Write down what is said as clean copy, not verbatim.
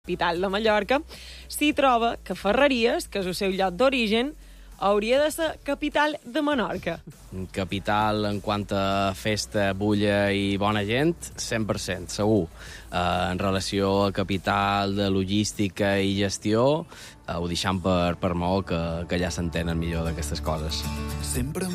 capital de Mallorca, s'hi troba que Ferreries, que és el seu lloc d'origen, hauria de ser capital de Menorca. Capital en quant a festa, bulla i bona gent, 100%, segur. En relació a capital de logística i gestió, ho deixam per Maó, que ja s'entenen millor d'aquestes coses. Sempre